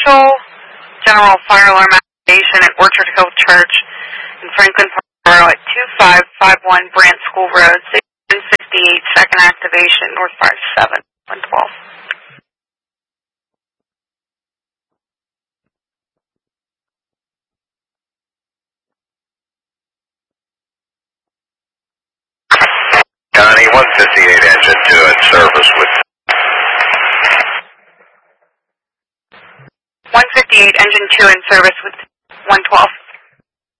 Special General Fire Alarm Activation at Orchard Hill Church in Franklin Park at 2551 Brant School Road, 668, second activation, North 57, 112. Connie, 158 engine 2 in service with 158 engine 2 in service with 112.